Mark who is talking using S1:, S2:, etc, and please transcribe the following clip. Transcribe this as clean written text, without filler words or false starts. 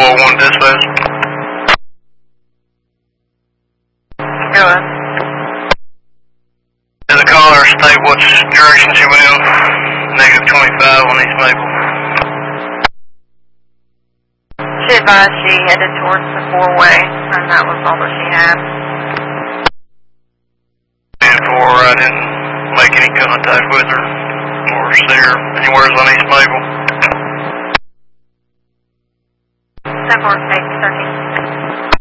S1: 401 dispatch.
S2: Go ahead.
S1: Did the caller state which direction she went in? Negative 25 on East Maple.
S2: She advised she headed towards the four-way, and that was all that she had.
S1: And I didn't make any contact with her or see her anywhere on East Maple.
S2: 74813.